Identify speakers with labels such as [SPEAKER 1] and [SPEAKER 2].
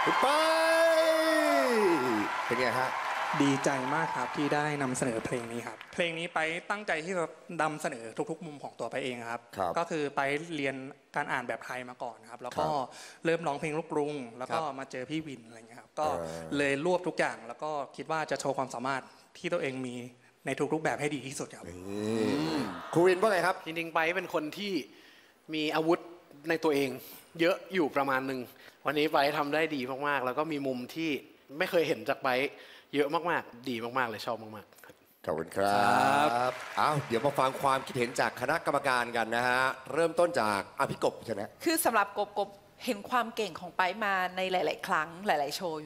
[SPEAKER 1] คุณไปเป็นไงฮะ
[SPEAKER 2] ดีใจมากครับที่ได้นำเสนอเพลงนี้ครับเพลงนี้ไปตั้งใจที่จะนำเสนอทุกๆมุมของตัวไปเองครับก็คือไปเรียนการอ่านแบบไทยมาก่อนครับแล้วก็เริ่มร้องเพลงลูกกรุงแล้วก็มาเจอพี่วินอะไรเงี้ยครับก็เลยรวบทุกอย่างแล้วก็คิดว่าจะโชว์ความสามารถที่ตัวเองมีในทุกๆแบบให้ดีที่สุดครับ
[SPEAKER 1] ครูวินว่าไงครับ
[SPEAKER 3] จริงๆไปเป็นคนที่มีอาวุธในตัวเองเยอะอยู่ประมาณหนึ่งวันนี้ไปทำได้ดีมากๆแล้วก็มีมุมที่ไม่เคยเห็นจากไปเยอะมากๆดีมากๆเลยชอบมากๆ
[SPEAKER 1] ขอบคุณครับเอาเดี๋ยวมาฟังความคิดเห็นจากคณะกรรมการกันนะฮะเริ่มต้นจากพี่กบใช่ไหม
[SPEAKER 4] คือสำหรับกบเห็นความเก่งของไปมาในหลายๆครั้งหลายๆโชว์